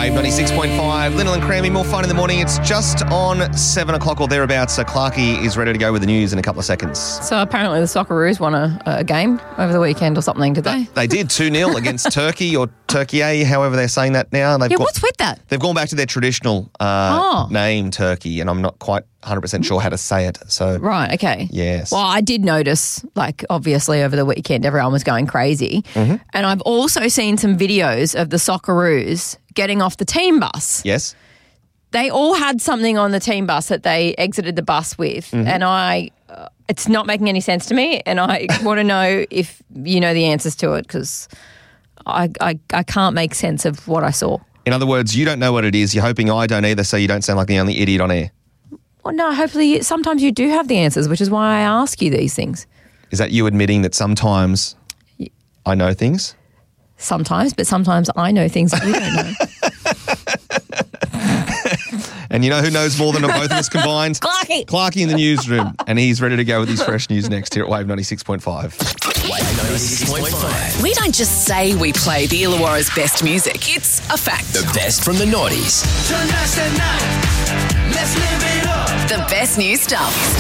Wave 96.5, Linnell and Crammy, more fun in the morning. It's just on 7 o'clock or thereabouts, so Clarkie is ready to go with the news in a couple of seconds. So apparently the Socceroos won a game over the weekend or something, did they? They did 2-0 against Turkey or Turkey, however they're saying that now. What's with that? They've gone back to their traditional name, Turkey, and I'm not quite 100% sure how to say it. So Right, okay. Yes. Well, I did notice, obviously over the weekend, everyone was going crazy. Mm-hmm. And I've also seen some videos of the Socceroos getting off the team bus. Yes. They all had something on the team bus that they exited the bus with. Mm-hmm. And it's not making any sense to me. And I want to know if you know the answers to it, because I can't make sense of what I saw. In other words, you don't know what it is. You're hoping I don't either, so you don't sound like the only idiot on air. Well, no, hopefully sometimes you do have the answers, which is why I ask you these things. Is that you admitting that sometimes I know things? Sometimes, but sometimes I know things that you don't know. And you know who knows more than both of us combined? Clarkie in the newsroom. And he's ready to go with his fresh news next here at Wave 96.5. Wave 96.5. We don't just say we play the Illawarra's best music. It's a fact. The best from the noughties. The best new stuff.